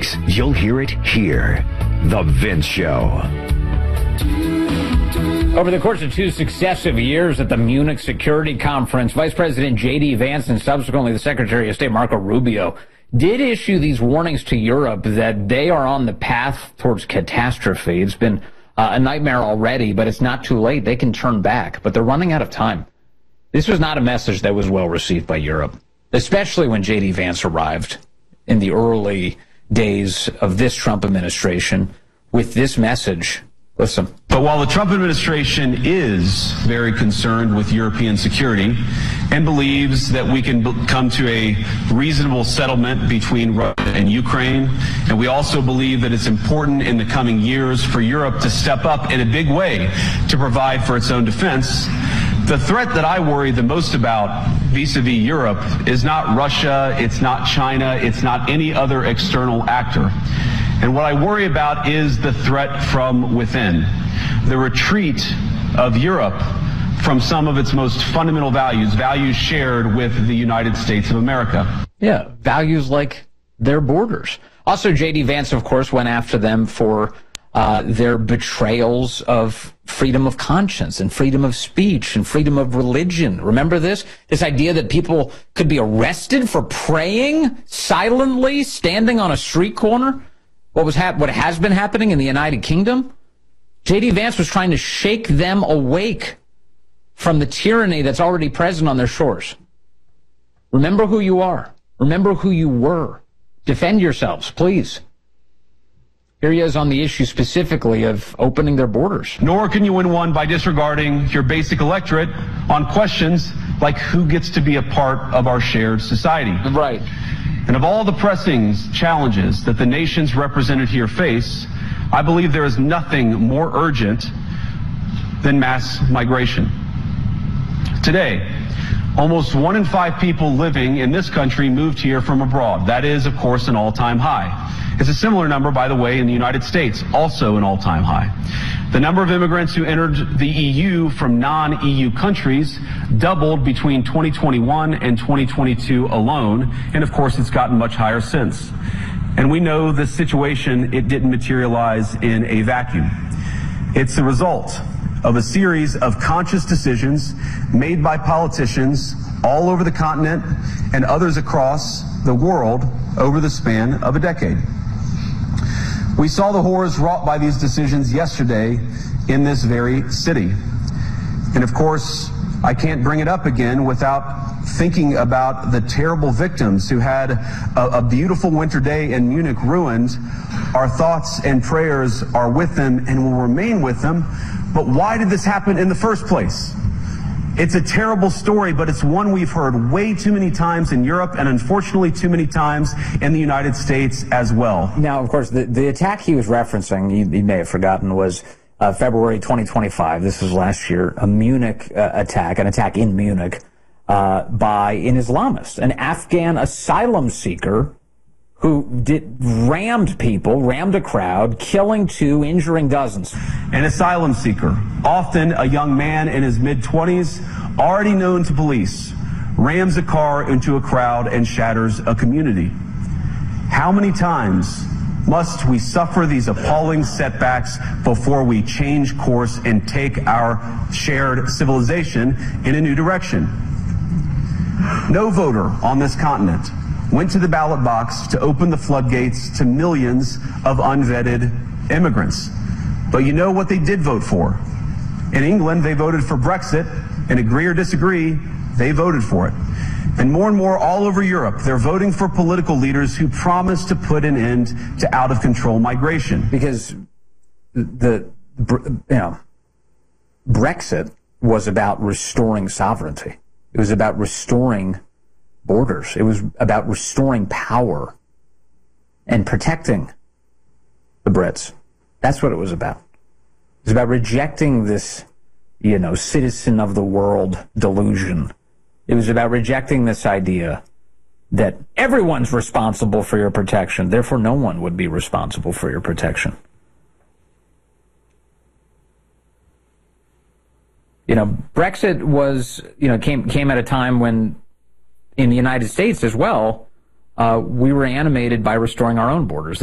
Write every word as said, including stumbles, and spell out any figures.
weeks, you'll hear it here. The Vince Show. Over the course of two successive years at the Munich Security Conference, Vice President J D Vance and subsequently the Secretary of State Marco Rubio did issue these warnings to Europe that they are on the path towards catastrophe. It's been uh, a nightmare already, but it's not too late. They can turn back, but they're running out of time. This was not a message that was well received by Europe, especially when J D Vance arrived in the early days of this Trump administration with this message. Listen. But while the Trump administration is very concerned with European security and believes that we can b- come to a reasonable settlement between Russia and Ukraine, and we also believe that it's important in the coming years for Europe to step up in a big way to provide for its own defense, the threat that I worry the most about vis-a-vis Europe is not Russia, it's not China, it's not any other external actor. And what I worry about is the threat from within, the retreat of Europe from some of its most fundamental values, values shared with the United States of America. Yeah, values like their borders. Also, J D Vance, of course, went after them for uh, their betrayals of freedom of conscience and freedom of speech and freedom of religion. Remember this? This idea that people could be arrested for praying silently, standing on a street corner? What was hap- what has been happening in the United Kingdom? J D Vance was trying to shake them awake from the tyranny that's already present on their shores. Remember who you are. Remember who you were. Defend yourselves, please. Here he is on the issue specifically of opening their borders. Nor can you win one by disregarding your basic electorate on questions like who gets to be a part of our shared society. Right. And of all the pressing challenges that the nations represented here face, I believe there is nothing more urgent than mass migration. Today, almost one in five people living in this country moved here from abroad. That is, of course, an all-time high. It's a similar number, by the way, in the United States, also an all-time high. The number of immigrants who entered the E U from non-E U countries doubled between twenty twenty-one and twenty twenty-two alone, and of course it's gotten much higher since. And we know this situation, it didn't materialize in a vacuum. It's the result of a series of conscious decisions made by politicians all over the continent and others across the world over the span of a decade. We saw the horrors wrought by these decisions yesterday in this very city. And of course, I can't bring it up again without thinking about the terrible victims who had a, a beautiful winter day in Munich ruined. Our thoughts and prayers are with them and will remain with them. But why did this happen in the first place? It's a terrible story, but it's one we've heard way too many times in Europe and unfortunately too many times in the United States as well. Now, of course, the, the attack he was referencing, you, you may have forgotten, was uh, February twenty twenty-five. This was last year, a Munich uh, attack, an attack in Munich uh, by an Islamist, an Afghan asylum seeker who did rammed people, rammed a crowd, killing two, injuring dozens. An asylum seeker, often a young man in his mid-twenties, already known to police, rams a car into a crowd and shatters a community. How many times must we suffer these appalling setbacks before we change course and take our shared civilization in a new direction? No voter on this continent went to the ballot box to open the floodgates to millions of unvetted immigrants. But you know what they did vote for? In England, they voted for Brexit, and agree or disagree, they voted for it. And more and more all over Europe, they're voting for political leaders who promise to put an end to out-of-control migration. Because the, you know, Brexit was about restoring sovereignty. It was about restoring borders. It was about restoring power and protecting the Brits. That's what it was about. It was about rejecting this, you know, citizen of the world delusion. It was about rejecting this idea that everyone's responsible for your protection, therefore no one would be responsible for your protection. You know, Brexit was, you know, came came at a time when in the United States as well, uh, we were animated by restoring our own borders.